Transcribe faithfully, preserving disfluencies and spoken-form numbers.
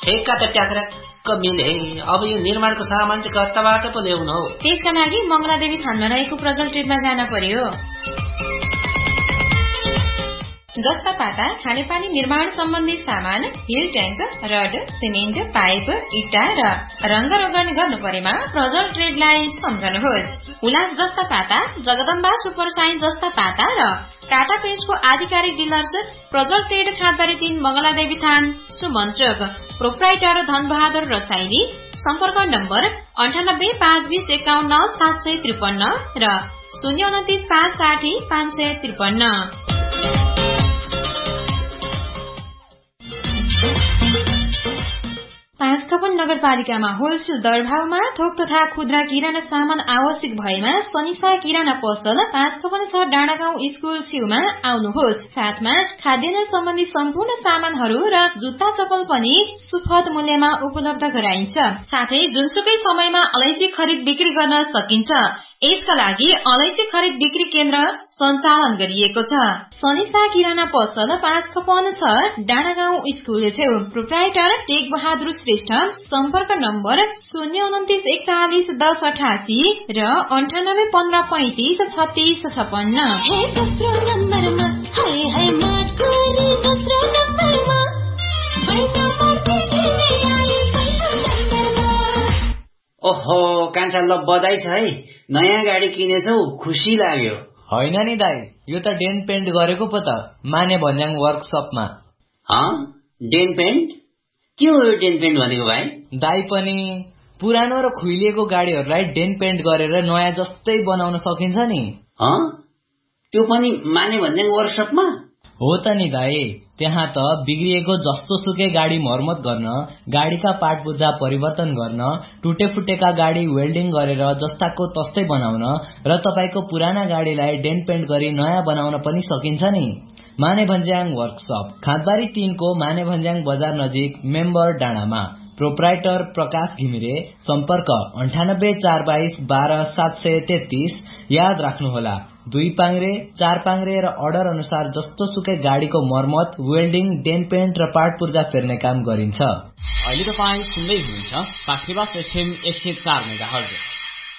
ठेक्का त ट्याक्राक्क मिले। अब यो निर्माणको सामान चाहिँ कताबाट पो ल्याउनु हो? त्यसका लागि मंगलादेवी थानमा रहेको प्रजल ट्रेडमा जान पर्यो। जस्ता पाता खानेपानी निर्माण सम्बन्धी सामान, hill tank, rod, cement, pipe, इट्टा र रंग रगन गर्नु परेमा प्रजल ट्रेडलाई सम्झनुहोस्। उलास जस्ता पाता, जगदम्बा सुपर साइन जस्ता पाता र टाटा पेजको आधिकारिक डिलर्स प्रजल ट्रेड खाँदबारी तीन मंगलादेवी थान सुमन चोक। प्रोप्राइटर धनबहादुर रसाइली। सम्पर्क नम्बर अन्ठानब्बे पाँच बीस एकाउन्न सात सय त्रिपन्न र शून्य उन्तिस पाँच साठी पाँच सय त्रिपन्न। पाँचखपन नगरपालिकामा होलसेल दरभावमा थोक तथा खुद्रा किराना सामान आवश्यक भएमा सनिसा किराना पसल पाँचखपन छ डाँडागाउँ स्कूल छेउमा आउनुहोस्। साथमा खाद्यान्न सम्बन्धी सम्पूर्ण सामानहरू र जुत्ता चप्पल पनि सुपथ मूल्यमा उपलब्ध गराइन्छ। साथै जुनसुकै समयमा अलैँची खरिद बिक्री गर्न सकिन्छ। यसका लागि अलैँची खरिद बिक्री केन्द्र सञ्चालन गरिएको छ। सनिसा किराना पसल पाँचखपन छ डाँडागाउँ स्कूल छेउ। Proprietor take Bahadur Shrestha. सम्पर्क नम्बर शून्य उन्तिस एकचालिस दस अठासी र अन्ठानब्बे पन्ध्र पैंतिस छत्तीस छपन्न। ओहो कान्छा, ल बधाई छ है, नयाँ गाडी किनेछौ, खुसी लाग्यो। होइन नि दाई, यो त डेन पेन्ट गरेको पो त माने भन्ज्याङ वर्कसपमा। Dane pant? के हो यो डेन पेन्ट भनेको भाइ? दाई पनि पुरानो र खुइलिएको गाडीहरूलाई डेन पेन्ट गरेर नयाँ जस्तै बनाउन सकिन्छ नि। त्यो पनि माने भन्ज्याङ वर्कसपमा? हो त नि दाई, त्यहाँ त बिग्रिएको जस्तो सुकै गाडी मर्मत गर्न, गाडीका पार्ट पुर्जा परिवर्तन गर्न, टुटे फुटेका गाडी वेल्डिङ गरेर जस्ताको तस्तै बनाउन र तपाईको पुराना गाडीलाई डेन पेन्ट गरी नयाँ बनाउन पनि सकिन्छ नि। माने भन्ज्याङ वर्कसप, खाँदबारी तीन को माने भन्ज्याङ बजार नजिक, मेम्बर डाँडामा। प्रोप्राइटर प्रकाश घिमिरे। सम्पर्क अन्ठानब्बे चार बाइस बाह्र सात सय तेत्तीस। याद राख्नुहोला, दुई पाङ्रे, चार पाङ्रे र अर्डर अनुसार जस्तो सुकै गाडीको मर्मत, वेल्डिङ, डेन पेन्ट र पार्ट पुर्जा फेर्ने काम गरिन्छ। अहिले तपाईँ सुन्दै हुनुहुन्छ पाठ्यवास एफएम एक सय चार मेगाहर्ज।